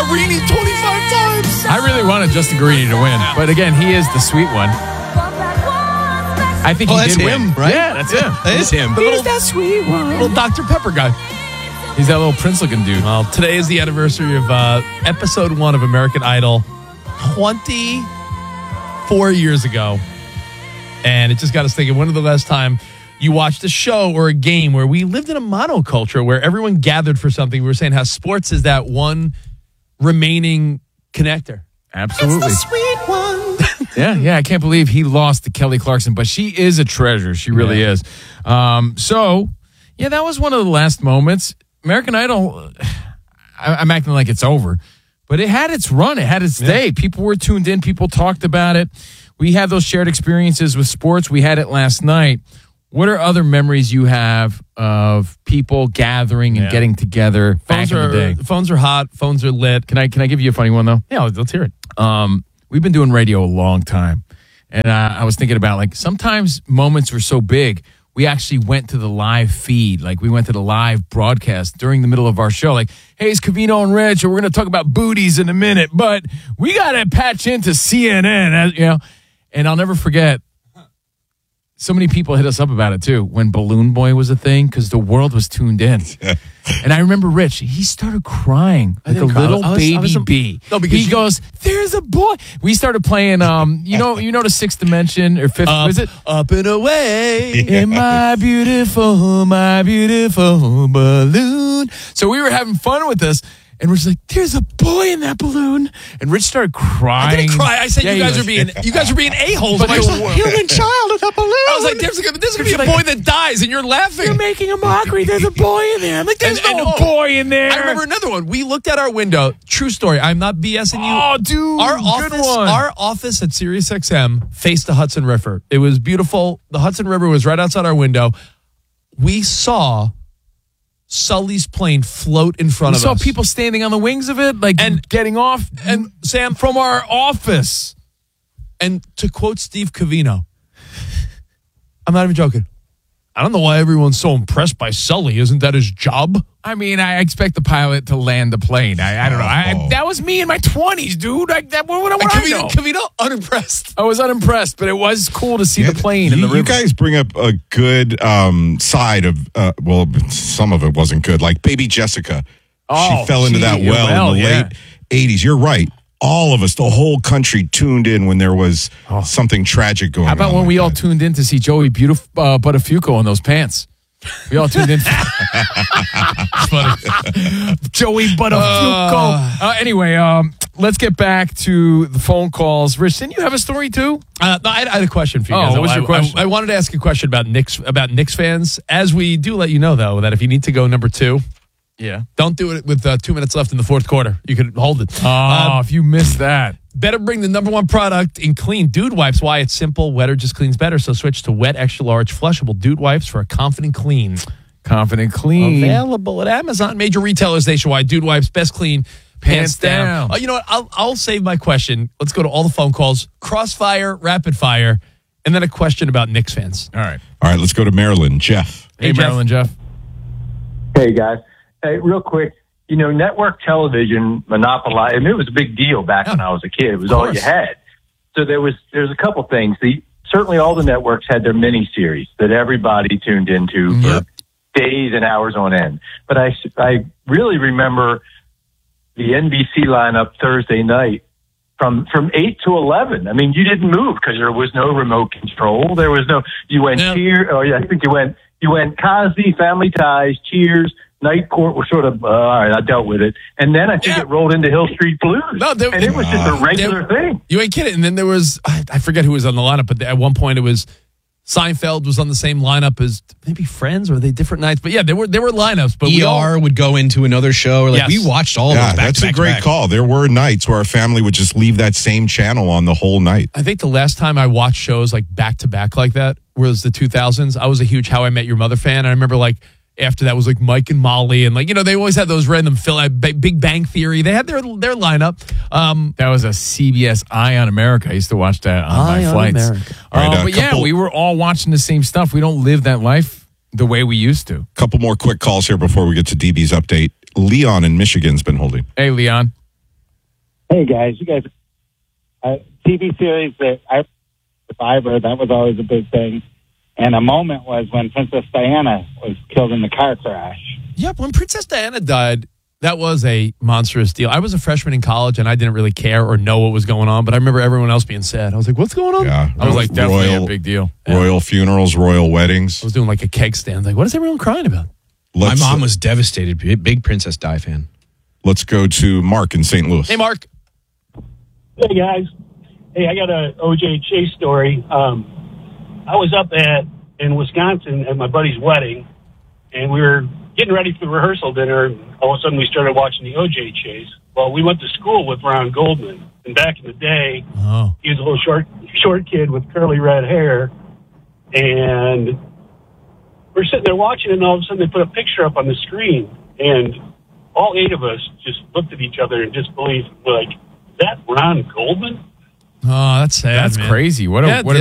Guarini 25 times. I really wanted Justin Guarini to win, but again, he is the sweet one. I think he that's did him, win. right? Yeah, that's him. That is him. He's that sweet one. Little Dr. Pepper guy. He's that little Prince-looking dude. Well, today is the anniversary of episode 1 of American Idol 24 years ago. And it just got us thinking, when was the last time you watched a show or a game where we lived in a monoculture where everyone gathered for something? We were saying how sports is that one remaining connector. Absolutely. It's the sweet one. Yeah, I can't believe he lost to Kelly Clarkson, but she is a treasure. She really is. So, that was one of the last moments. American Idol, I'm acting like it's over, but it had its run. It had its day. People were tuned in. People talked about it. We had those shared experiences with sports. We had it last night. What are other memories you have of people gathering and getting together back in the day? Phones are hot. Phones are lit. Can I give you a funny one, though? Yeah, let's hear it. We've been doing radio a long time. And I was thinking about, like, sometimes moments were so big, we actually went to the live feed. Like, we went to the live broadcast during the middle of our show. Like, hey, it's Covino and Rich, and we're going to talk about booties in a minute, but we got to patch into CNN, And I'll never forget, so many people hit us up about it, too, when Balloon Boy was a thing, because the world was tuned in. And I remember Rich, he started crying like a little baby bee. No, because he goes, there's a boy. We started playing, you know the Sixth Dimension or Fifth, was it? Up and away. In my beautiful balloon. So we were having fun with this. And Rich was like, there's a boy in that balloon. And Rich started crying. I didn't cry. I said you guys are being a-holes. But There's a Human child in a balloon. I was like, there's going to be a boy that dies, and you're laughing. You're making a mockery. There's a boy in there. I'm like, there's no boy in there. I remember another one. We looked out our window. True story. I'm not BSing you. Oh, dude. Our office at SiriusXM faced the Hudson River. It was beautiful. The Hudson River was right outside our window. We saw Sully's plane float in front of us. We saw people standing on the wings of it, and getting off. And Sam, from our office. And to quote Steve Covino, I'm not even joking. I don't know why everyone's so impressed by Sully. Isn't that his job? I mean, I expect the pilot to land the plane. I don't know. That was me in my 20s, dude. What I know? Covino, unimpressed. I was unimpressed, but it was cool to see the plane in the river. You guys bring up a good side of, some of it wasn't good. Like Baby Jessica. She fell into that well in the late 80s. You're right. All of us, the whole country tuned in when there was something tragic going on. How about when we all tuned in to see Joey Buttafuoco in those pants? We all tuned in. It's funny. Joey Buttafuoco. Anyway, let's get back to the phone calls. Rich, didn't you have a story too? No, I had a question for you guys. What was your question? I wanted to ask a question about Knicks fans. As we do let you know, though, that if you need to go number 2, don't do it with 2 minutes left in the fourth quarter. You can hold it. If you missed that. Better bring the number 1 product in clean Dude Wipes. Why? It's simple. Wetter just cleans better. So switch to wet, extra large, flushable Dude Wipes for a confident clean. Confident clean. Available at Amazon. Major retailers nationwide. Dude Wipes. Best clean. Pants down. You know what? I'll save my question. Let's go to all the phone calls. Crossfire, rapid fire, and then a question about Knicks fans. All right. Let's go to Maryland. Jeff. Hey, Maryland, Jeff. Hey, guys. Hey, real quick. Network television monopolized. I mean, it was a big deal back when I was a kid. It was all you had. So there's a couple things. Certainly all the networks had their mini-series that everybody tuned into for days and hours on end. But I really remember the NBC lineup Thursday night from 8 to 11. I mean, you didn't move because there was no remote control. There was no, you went Cheers. Oh yeah, I think you went Cosby, Family Ties, Cheers. Night Court was sort of, all right, I dealt with it. And then I think it rolled into Hill Street Blues. And it was just a regular thing. You ain't kidding. And then there was, I forget who was on the lineup, but at one point it was Seinfeld was on the same lineup as maybe Friends, or were they different nights? But yeah, there were lineups. But ER would go into another show. We watched all of those back that's to back a great call. There were nights where our family would just leave that same channel on the whole night. I think the last time I watched shows like back to back like that was the 2000s. I was a huge How I Met Your Mother fan. I remember after that was like Mike and Molly, and they always had those random Big Bang Theory. They had their lineup. That was a CBS Eye on America. I used to watch that on my flights. We were all watching the same stuff. We don't live that life the way we used to. Couple more quick calls here before we get to DB's update. Leon in Michigan's been holding. Hey, Leon. Hey guys, you guys, TV series that Survivor, that was always a big thing. And a moment was when Princess Diana was killed in the car crash. Yep, when Princess Diana died, that was a monstrous deal. I was a freshman in college, and I didn't really care or know what was going on, but I remember everyone else being sad. I was like, what's going on? Yeah, I was like, definitely royal, a big deal. Royal funerals, royal weddings. I was doing like a keg stand. Like, what is everyone crying about? My mom was devastated. Big Princess Di fan. Let's go to Mark in St. Louis. Hey, Mark. Hey, guys. Hey, I got a O.J. Chase story. I was up in Wisconsin at my buddy's wedding, and we were getting ready for rehearsal dinner, and all of a sudden we started watching the O.J. Chase. Well, we went to school with Ron Goldman, and back in the day, he was a little short kid with curly red hair, and we're sitting there watching, and all of a sudden they put a picture up on the screen, and all 8 of us just looked at each other in disbelief, like, is that Ron Goldman? Oh, that's sad. That's man. crazy. What a